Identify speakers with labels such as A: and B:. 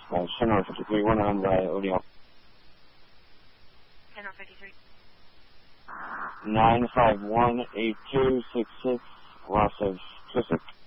A: Center 53, 1 on by ODL.
B: Center 53.
A: 9518266, loss of Twiswick.